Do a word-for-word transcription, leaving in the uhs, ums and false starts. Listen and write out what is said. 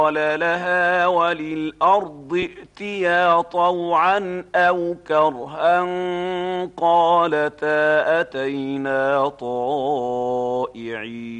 قال لها وللأرض ائتيا طوعا أو كرها قالتا أتينا طائعين